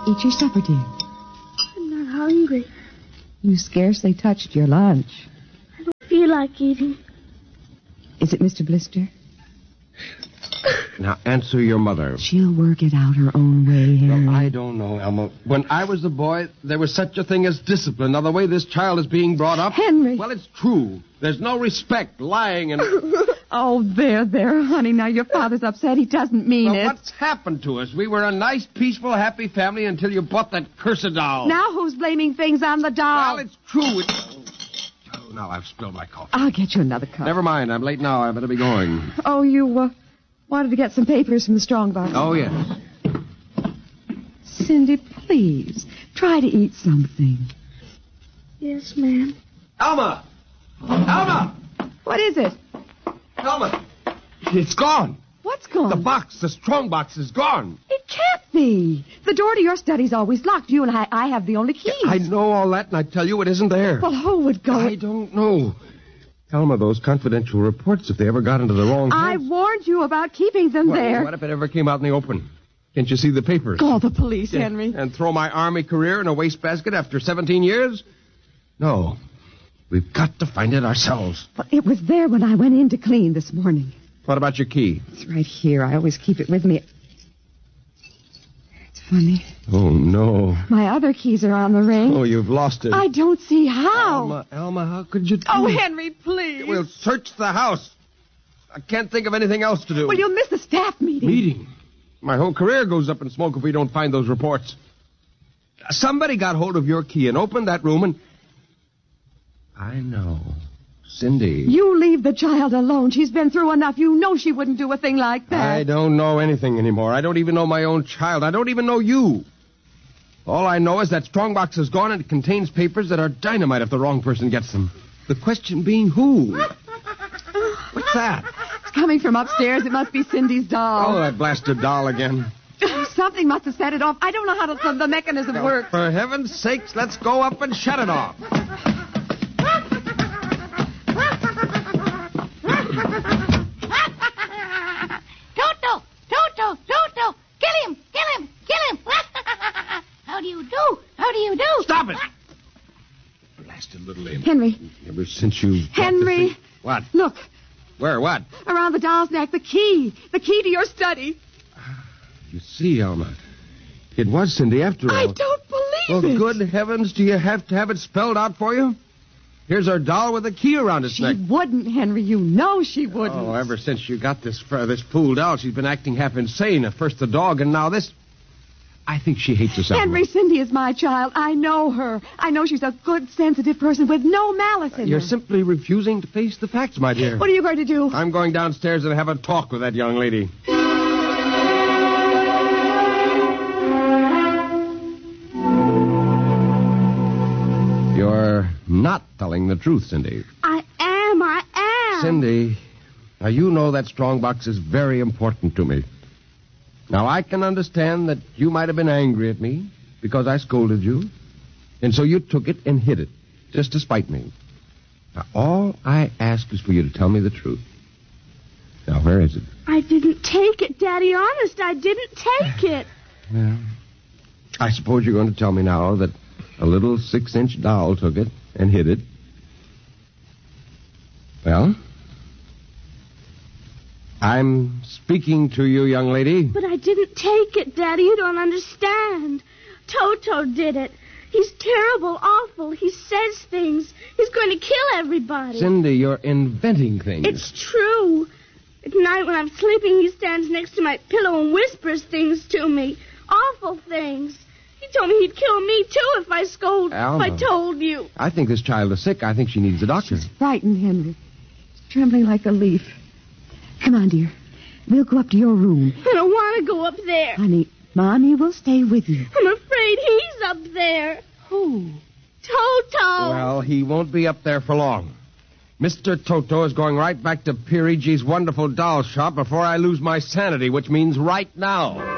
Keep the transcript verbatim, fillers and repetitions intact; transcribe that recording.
Eat your supper, dear. I'm not hungry. You scarcely touched your lunch. I don't feel like eating. Is it Mister Blister? Now, answer your mother. She'll work it out her own way, Henry. Well, I don't know, Elma. When I was a boy, there was such a thing as discipline. Now, the way this child is being brought up... Henry! Well, it's true. There's no respect, lying, and... Oh, there, there, honey. Now, your father's upset. He doesn't mean well, it. What's happened to us? We were a nice, peaceful, happy family until you bought that cursed doll. Now who's blaming things on the doll? Well, it's true. It's... Oh, now I've spilled my coffee. I'll get you another cup. Never mind. I'm late now. I better be going. Oh, you, uh... wanted to get some papers from the strongbox. Oh, yes. Cindy, please, try to eat something. Yes, ma'am. Alma! Alma! What is it? Alma! It's gone. What's gone? The box, the strong box is gone. It can't be. The door to your study's always locked. You and I, I have the only keys. I know all that, and I tell you it isn't there. Well, who would go... I don't know. Alma, those confidential reports, if they ever got into the wrong I hands... warned you about keeping them Well, there. what if it ever came out in the open? Can't you see the papers? Call the police, Yeah, Henry. And throw my army career in a wastebasket after seventeen years? No. We've got to find it ourselves. Well, it was there when I went in to clean this morning. What about your key? It's right here. I always keep it with me. It's funny. Oh, no. My other keys are on the ring. Oh, you've lost it. I don't see how. Alma, Alma, how could you do Oh, it? Henry, please. We'll search the house. I can't think of anything else to do. Well, you'll miss the staff meeting. Meeting? My whole career goes up in smoke if we don't find those reports. Somebody got hold of your key and opened that room and... I know. Cindy. You leave the child alone. She's been through enough. You know she wouldn't do a thing like that. I don't know anything anymore. I don't even know my own child. I don't even know you. All I know is that strongbox is gone and it contains papers that are dynamite if the wrong person gets them. The question being who? What's that? It's coming from upstairs. It must be Cindy's doll. Oh, that blasted doll again. Something must have set it off. I don't know how to, the mechanism Now, works. for heaven's sakes, let's go up and shut it off. Toto! Toto! Toto! Kill him! Kill him! Kill him! How do you do? How do you do? Stop it! Blasted little imp. Henry. Ever since you... Henry. Thing... What? Look. Where? What? Around the doll's neck. The key. The key to your study. You see, Alma, it was Cindy after all. I don't believe well, it. Well, good heavens, do you have to have it spelled out for you? Here's her doll with a key around its she neck. She wouldn't, Henry. You know she wouldn't. Oh, ever since you got this uh, this fool doll, she's been acting half insane. At first the dog, and now this. I think she hates us, Alma. Henry, Cindy is my child. I know her. I know she's a good, sensitive person with no malice in uh, You're her. simply refusing to face the facts, my dear. What are you going to do? I'm going downstairs and have a talk with that young lady. You're not telling the truth, Cindy. I am, I am. Cindy, now you know that strongbox is very important to me. Now, I can understand that you might have been angry at me because I scolded you, and so you took it and hid it, just to spite me. Now, all I ask is for you to tell me the truth. Now, where is it? I didn't take it, Daddy. Honest, I didn't take it. Well, I suppose you're going to tell me now that a little six-inch doll took it and hid it. Well, I'm speaking to you, young lady. But I didn't take it, Daddy. You don't understand. Toto did it. He's terrible, awful. He says things. He's going to kill everybody. Cindy, you're inventing things. It's true. At night when I'm sleeping, he stands next to my pillow and whispers things to me. Awful things. He told me he'd kill me, too, if I scold, Alma. if I told you. I think this child is sick. I think she needs a doctor. She's frightened, Henry. She's trembling like a leaf. Come on, dear. We'll go up to your room. I don't want to go up there. Honey, Mommy will stay with you. I'm afraid he's up there. Who? Toto. Well, he won't be up there for long. Mister Toto is going right back to Peary G's wonderful doll shop before I lose my sanity, which means right now.